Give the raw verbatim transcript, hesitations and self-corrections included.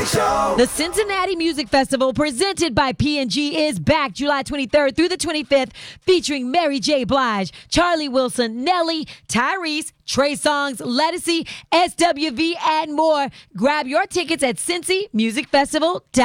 Show. The Cincinnati Music Festival, presented by P and G, is back July twenty-third through the twenty-fifth, featuring Mary J. Blige, Charlie Wilson, Nelly, Tyrese, Trey Songz, Ledisi, S W V, and more. Grab your tickets at cincy music festival dot com.